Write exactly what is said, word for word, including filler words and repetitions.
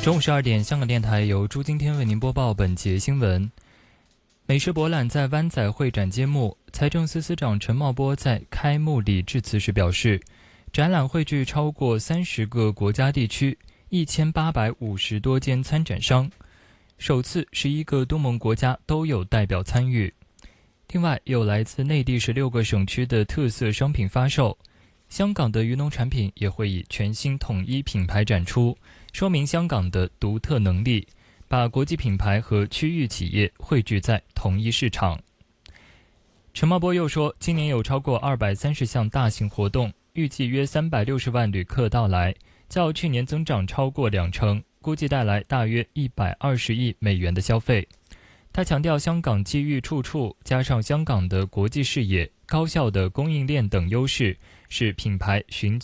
中午十二点，香港电台由朱今天为您播报本节新闻。美食博览在湾仔会展揭幕，财政司司长陈茂波在开幕礼致辞时表示，展览汇聚超过三十个国家地区，一千八百五十多间参展商，首次十一个东盟国家都有代表参与。另外，有来自内地十六个省区的特色商品发售，香港的渔农产品也会以全新统一品牌展出，说明香港的独特能力，把国际品牌和区域企业汇聚在同一市场。陈茂波又说，今年有超过二百三十项大型活动，预计约三百六十万旅客到来，较去年增长超过两成，估计带来大约一百二十亿美元的消费。他强调，香港机遇处处，加上香港的国际视野、高效的供应链等优势，是品牌寻